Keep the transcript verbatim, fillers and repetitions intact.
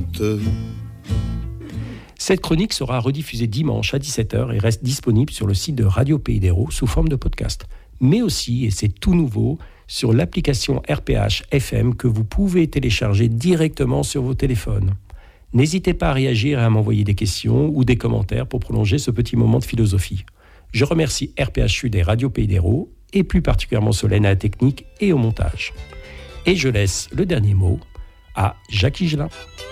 Cette chronique sera rediffusée dimanche à dix-sept heures et reste disponible sur le site de Radio Pays d'Hérault sous forme de podcast. Mais aussi, et c'est tout nouveau, sur l'application R P H F M que vous pouvez télécharger directement sur vos téléphones. N'hésitez pas à réagir et à m'envoyer des questions ou des commentaires pour prolonger ce petit moment de philosophie. Je remercie R P H Sud et Radio Pays d'Hérault, et plus particulièrement Solène à la technique et au montage. Et je laisse le dernier mot à Jacques Higelin.